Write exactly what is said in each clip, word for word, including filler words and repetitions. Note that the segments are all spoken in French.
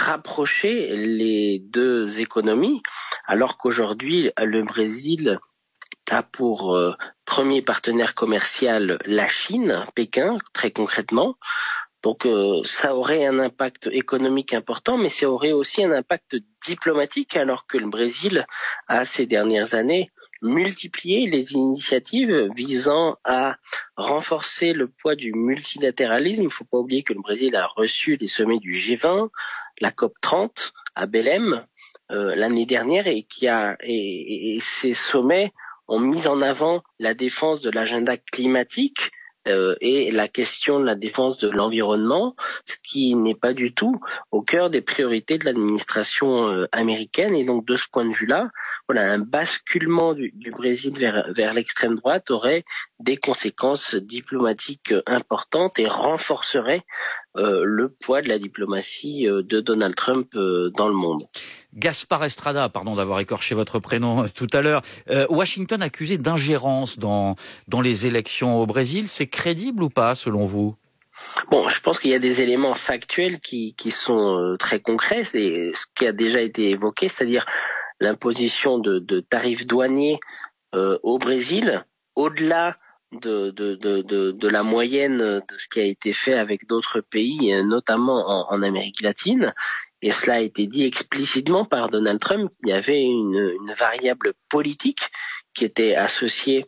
rapprocher les deux économies, alors qu'aujourd'hui, le Brésil a pour euh, premier partenaire commercial la Chine, Pékin, très concrètement. Donc euh, ça aurait un impact économique important, mais ça aurait aussi un impact diplomatique, alors que le Brésil a ces dernières années multiplié les initiatives visant à renforcer le poids du multilatéralisme. Il ne faut pas oublier que le Brésil a reçu les sommets du G vingt, la COP trente à Belém euh, l'année dernière, et qui a et, et, et ces sommets ont mis en avant la défense de l'agenda climatique euh, et la question de la défense de l'environnement, ce qui n'est pas du tout au cœur des priorités de l'administration euh, américaine. Et donc de ce point de vue-là, voilà, un basculement du, du Brésil vers, vers l'extrême droite aurait des conséquences diplomatiques importantes et renforcerait euh, le poids de la diplomatie euh, de Donald Trump euh, dans le monde. Gaspard Estrada, pardon d'avoir écorché votre prénom tout à l'heure. Euh, Washington accusé d'ingérence dans dans les élections au Brésil, c'est crédible ou pas selon vous ? Bon, je pense qu'il y a des éléments factuels qui qui sont euh, très concrets. C'est ce qui a déjà été évoqué, c'est-à-dire l'imposition de, de tarifs douaniers euh, au Brésil, au-delà de, de, de, de, de la moyenne de ce qui a été fait avec d'autres pays, notamment en, en Amérique latine. Et cela a été dit explicitement par Donald Trump, qu'il y avait une, une variable politique qui était associée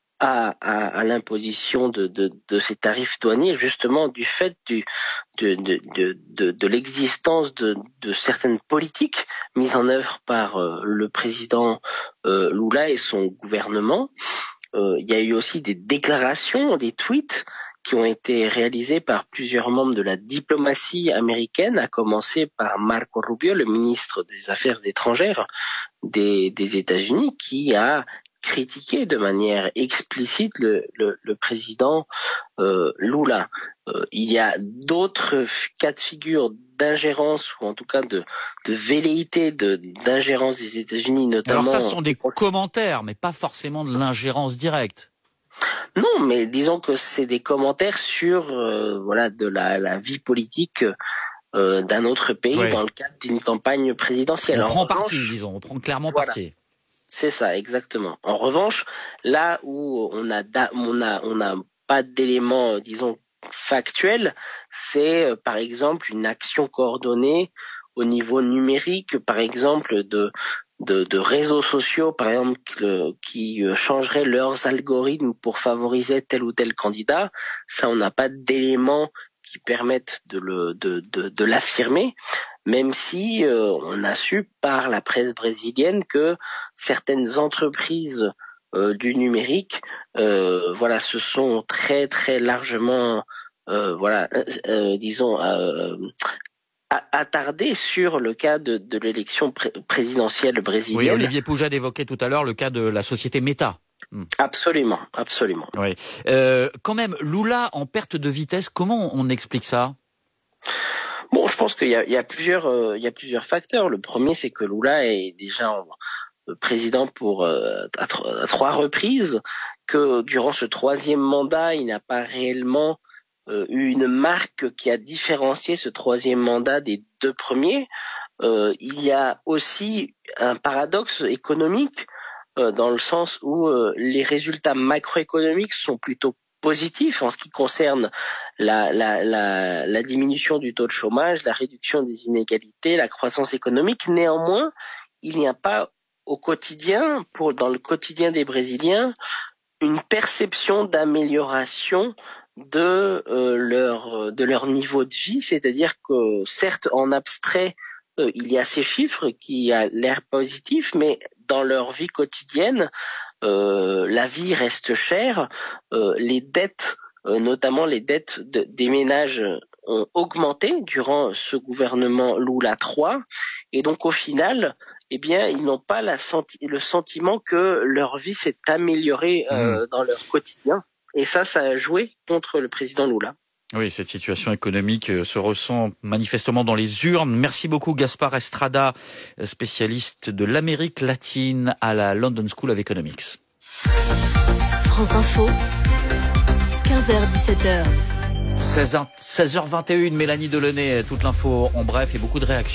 à, à, à l'imposition de, de, de ces tarifs douaniers, justement du fait du, de, de, de, de, de l'existence de, de certaines politiques mises en œuvre par euh, le président euh, Lula et son gouvernement. Euh, il y a eu aussi des déclarations, des tweets qui ont été réalisés par plusieurs membres de la diplomatie américaine, à commencer par Marco Rubio, le ministre des Affaires étrangères des, des États-Unis, qui a critiqué de manière explicite le, le, le président euh, Lula. Euh, il y a d'autres cas de figure d'ingérence, ou en tout cas de, de velléité de, d'ingérence des États-Unis, notamment... Alors ça, ce sont des commentaires, mais pas forcément de l'ingérence directe. Non, mais disons que c'est des commentaires sur euh, voilà de la, la vie politique euh, d'un autre pays, ouais, dans le cadre d'une campagne présidentielle. On en prend revanche, parti, disons, on prend clairement voilà, parti. C'est ça, exactement. En revanche, là où on a on a on a pas d'éléments, disons, factuels, c'est euh, par exemple une action coordonnée au niveau numérique, par exemple de De, de réseaux sociaux, par exemple, qui changeraient leurs algorithmes pour favoriser tel ou tel candidat. Ça, on n'a pas d'éléments qui permettent de le de de, de l'affirmer, même si euh, on a su par la presse brésilienne que certaines entreprises euh, du numérique, euh, voilà, se sont très très largement, euh, voilà, euh, disons. Euh, attardé sur le cas de, de l'élection pré- présidentielle brésilienne. Oui, Olivier Poujade évoquait tout à l'heure le cas de la société Meta. Hmm. Absolument, absolument. Oui. Euh, quand même, Lula en perte de vitesse, comment on explique ça ? Bon, je pense qu'il y a, il y a plusieurs, euh, il y a plusieurs facteurs. Le premier, c'est que Lula est déjà en, euh, président pour euh, à, à trois reprises, que durant ce troisième mandat, il n'a pas réellement Euh, une marque qui a différencié ce troisième mandat des deux premiers. Euh, il y a aussi un paradoxe économique euh, dans le sens où euh, les résultats macroéconomiques sont plutôt positifs en ce qui concerne la, la, la, la diminution du taux de chômage, la réduction des inégalités, la croissance économique. Néanmoins, il n'y a pas au quotidien, pour dans le quotidien des Brésiliens, une perception d'amélioration de euh, leur de leur niveau de vie, c'est-à-dire que certes en abstrait euh, il y a ces chiffres qui a l'air positifs, mais dans leur vie quotidienne euh, la vie reste chère, euh, les dettes, euh, notamment les dettes de, des ménages ont augmenté durant ce gouvernement Lula trois, et donc au final, eh bien, ils n'ont pas la senti- le sentiment que leur vie s'est améliorée euh, mmh. dans leur quotidien. Et ça, ça a joué contre le président Lula. Oui, cette situation économique se ressent manifestement dans les urnes. Merci beaucoup Gaspard Estrada, spécialiste de l'Amérique latine à la London School of Economics. France Info, quinze heures dix-sept heures. seize heures vingt et une, Mélanie Delaunay, toute l'info en bref et beaucoup de réactions.